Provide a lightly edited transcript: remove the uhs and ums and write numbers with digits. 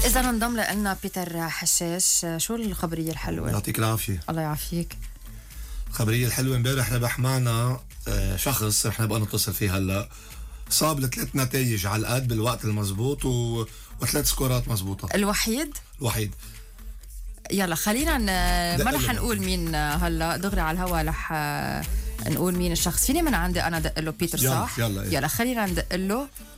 إذا انضم لنا بيتر حشاش، شو الخبرية الحلوة؟ يعطيك العافية. الله يعافيك. الخبرية الحلوة، امبارح ربح معنا شخص رح نبقى نتصل فيه هلا، صاب ل3 نتائج على القد بالوقت المزبوط و3 سكورات مزبوطة. الوحيد. يلا خلينا ما رح نقول مين هلا دغري على الهوا، رح نقول مين الشخص. فيني من عندي انا دق له بيتر، صح؟ يلا خلينا ندق له.